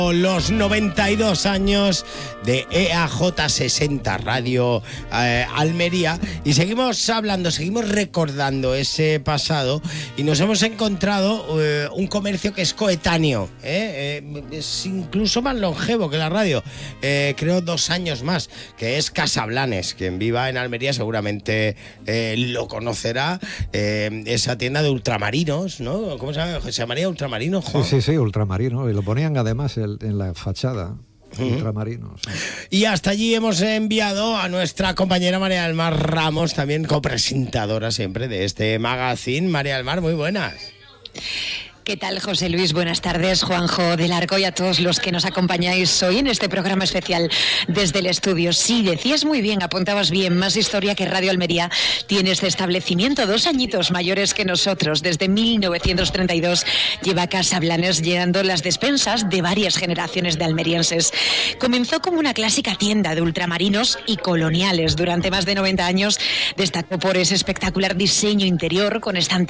Los 92 años de EAJ60 Radio Almería, y seguimos hablando, seguimos recordando ese pasado, y nos hemos encontrado un comercio que es coetáneo, es incluso más longevo que la radio, creo 2 años más, que es Casablanes. Quien viva en Almería seguramente lo conocerá, esa tienda de ultramarinos, ¿no? ¿Cómo se llama? ¿Se llamaría Ultramarinos, Juan? Sí, Ultramarinos, y lo ponían además en la fachada. Ultramarinos. Y hasta allí hemos enviado a nuestra compañera María del Mar Ramos, también copresentadora siempre de este magazine. María del Mar, muy buenas. ¿Qué tal, José Luis? Buenas tardes, Juanjo del Arco, y a todos los que nos acompañáis hoy en este programa especial desde el estudio. Sí, decías muy bien, apuntabas bien, más historia que Radio Almería tiene este establecimiento, 2 añitos mayores que nosotros. Desde 1932 lleva Casablanes llenando las despensas de varias generaciones de almerienses. Comenzó como una clásica tienda de ultramarinos y coloniales. Durante más de 90 años destacó por ese espectacular diseño interior con estanterías